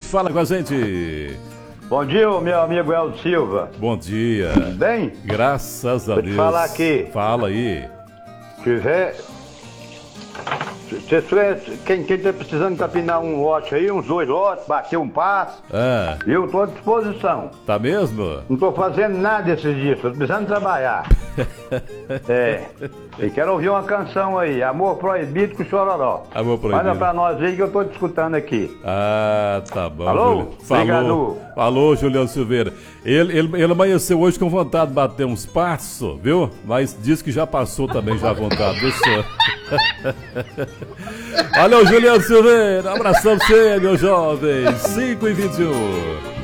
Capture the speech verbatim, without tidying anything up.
Fala com a gente. Bom dia, meu amigo Eldo Silva. Bom dia. Tudo bem? Graças a Vou Deus. te falar aqui. Fala aí. Se tiver... Se tiver quem, quem tá precisando capinar um lote aí, uns dois lotes, bater um passo, Ah, eu tô à disposição. tá mesmo? Não tô fazendo nada esses dias, tô precisando trabalhar. É. E quero ouvir uma canção aí, Amor Proibido com Chororó. Amor Proibido. Manda pra nós aí que eu tô te escutando aqui. Ah, tá bom. Alô? Júlio. Falou. Obrigado. Falou, Juliano Silveira. Ele, ele, ele amanheceu hoje com vontade de bater uns passos, viu? Mas disse que já passou também já a vontade do senhor. Valeu, Juliano Silveira. Abração pra você, meu jovem. cinco e vinte e um.